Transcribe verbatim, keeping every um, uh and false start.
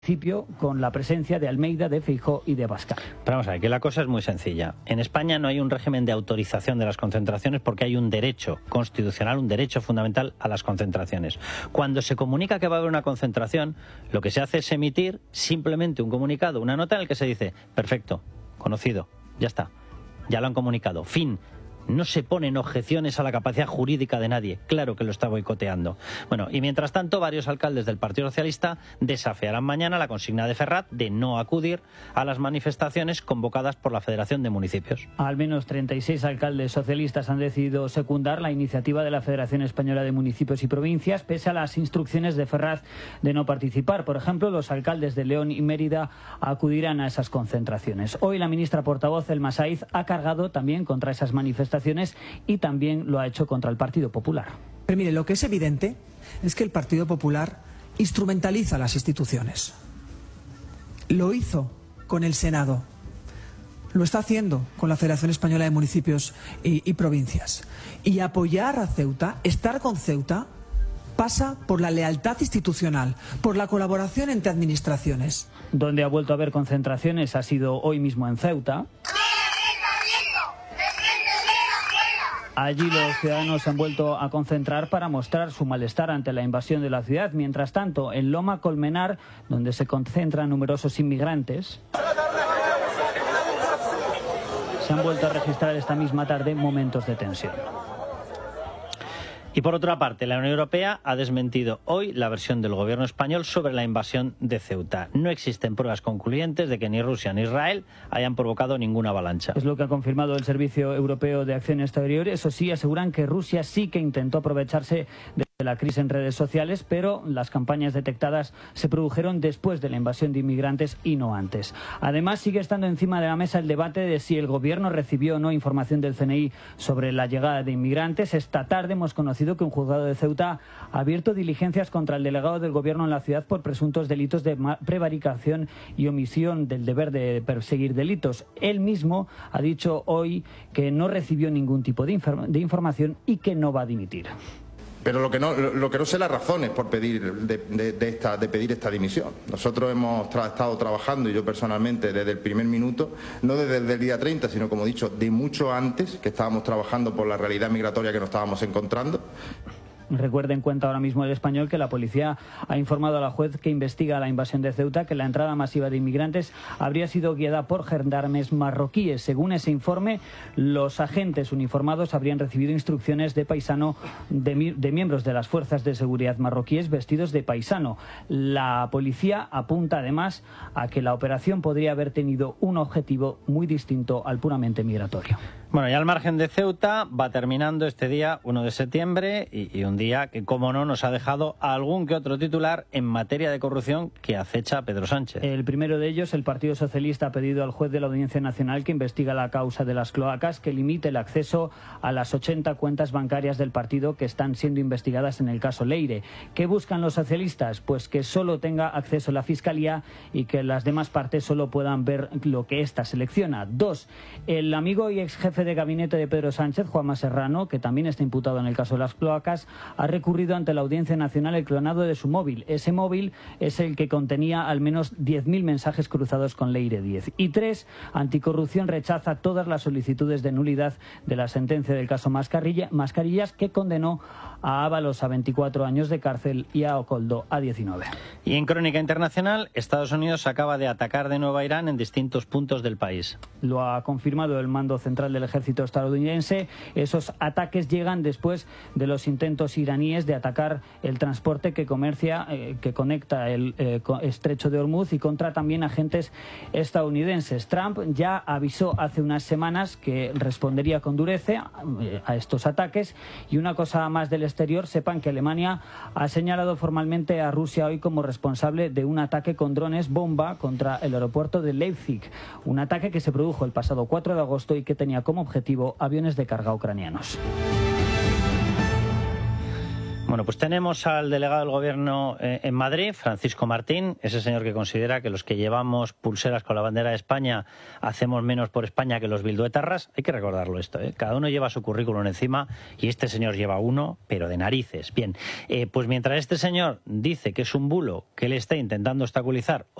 con la presencia de Almeida, de Feijóo y de Abascal. Pero vamos a ver, que la cosa es muy sencilla. En España no hay un régimen de autorización de las concentraciones porque hay un derecho constitucional, un derecho fundamental a las concentraciones. Cuando se comunica que va a haber una concentración, lo que se hace es emitir simplemente un comunicado, una nota en el que se dice, perfecto, conocido, ya está, ya lo han comunicado, fin. No se ponen objeciones a la capacidad jurídica de nadie. Claro que lo está boicoteando. Bueno, y mientras tanto, varios alcaldes del Partido Socialista desafiarán mañana la consigna de Ferrat de no acudir a las manifestaciones convocadas por la Federación de Municipios. Al menos treinta y seis alcaldes socialistas han decidido secundar la iniciativa de la Federación Española de Municipios y Provincias, pese a las instrucciones de Ferrat de no participar. Por ejemplo, los alcaldes de León y Mérida acudirán a esas concentraciones. Hoy la ministra portavoz, Elma Saiz, ha cargado también contra esas manifestaciones y también lo ha hecho contra el Partido Popular. Pero mire, lo que es evidente es que el Partido Popular instrumentaliza las instituciones. Lo hizo con el Senado, lo está haciendo con la Federación Española de Municipios y, y Provincias. Y apoyar a Ceuta, estar con Ceuta, pasa por la lealtad institucional, por la colaboración entre administraciones. Donde ha vuelto a haber concentraciones ha sido hoy mismo en Ceuta. Allí los ciudadanos se han vuelto a concentrar para mostrar su malestar ante la invasión de la ciudad. Mientras tanto, en Loma Colmenar, donde se concentran numerosos inmigrantes, se han vuelto a registrar esta misma tarde momentos de tensión. Y por otra parte, la Unión Europea ha desmentido hoy la versión del gobierno español sobre la invasión de Ceuta. No existen pruebas concluyentes de que ni Rusia ni Israel hayan provocado ninguna avalancha. Es lo que ha confirmado el Servicio Europeo de Acción Exterior. Eso sí, aseguran que Rusia sí que intentó aprovecharse de la crisis en redes sociales, pero las campañas detectadas se produjeron después de la invasión de inmigrantes y no antes. Además, sigue estando encima de la mesa el debate de si el gobierno recibió o no información del C N I sobre la llegada de inmigrantes. Esta tarde hemos conocido que un juzgado de Ceuta ha abierto diligencias contra el delegado del gobierno en la ciudad por presuntos delitos de prevaricación y omisión del deber de perseguir delitos. Él mismo ha dicho hoy que no recibió ningún tipo de, inform- de información y que no va a dimitir. Pero lo que no, lo que no sé las razones por pedir de, de, de, esta, de pedir esta dimisión. Nosotros hemos tra estado trabajando, y yo personalmente, desde el primer minuto, no desde el día treinta, sino, como he dicho, de mucho antes, que estábamos trabajando por la realidad migratoria que nos estábamos encontrando. Recuerden, cuenta ahora mismo el Español, que la policía ha informado a la juez que investiga la invasión de Ceuta que la entrada masiva de inmigrantes habría sido guiada por gendarmes marroquíes. Según ese informe, los agentes uniformados habrían recibido instrucciones de paisano de, de miembros de las fuerzas de seguridad marroquíes vestidos de paisano. La policía apunta además a que la operación podría haber tenido un objetivo muy distinto al puramente migratorio. Bueno, y al margen de Ceuta, va terminando este día uno de septiembre y, y un día que, como no, nos ha dejado algún que otro titular en materia de corrupción que acecha a Pedro Sánchez. El primero de ellos, el Partido Socialista ha pedido al juez de la Audiencia Nacional que investiga la causa de las cloacas que limite el acceso a las ochenta cuentas bancarias del partido que están siendo investigadas en el caso Leire. ¿Qué buscan los socialistas? Pues que solo tenga acceso la Fiscalía y que las demás partes solo puedan ver lo que ésta selecciona. Dos, el amigo y ex jefe de gabinete de Pedro Sánchez, Juanma Serrano, que también está imputado en el caso de las cloacas, ha recurrido ante la Audiencia Nacional el clonado de su móvil. Ese móvil es el que contenía al menos diez mil mensajes cruzados con Leire diez. Y tres, Anticorrupción rechaza todas las solicitudes de nulidad de la sentencia del caso Mascarilla, Mascarillas, que condenó a Ábalos a veinticuatro años de cárcel y a Okoldo a diecinueve. Y en crónica internacional, Estados Unidos acaba de atacar de nuevo a Irán en distintos puntos del país. Lo ha confirmado el mando central del ejército estadounidense. Esos ataques llegan después de los intentos iraníes de atacar el transporte que comercia, eh, que conecta el eh, estrecho de Hormuz y contra también agentes estadounidenses. Trump ya avisó hace unas semanas que respondería con dureza eh, a estos ataques. Y una cosa más del exterior, sepan que Alemania ha señalado formalmente a Rusia hoy como responsable de un ataque con drones bomba contra el aeropuerto de Leipzig. Un ataque que se produjo el pasado cuatro de agosto y que tenía como objetivo aviones de carga ucranianos. Bueno, pues tenemos al delegado del Gobierno eh, en Madrid, Francisco Martín, ese señor que considera que los que llevamos pulseras con la bandera de España hacemos menos por España que los bilduetarras. Hay que recordarlo esto, ¿eh? Cada uno lleva su currículum encima y este señor lleva uno, pero de narices. Bien, eh, pues mientras este señor dice que es un bulo que él está intentando obstaculizar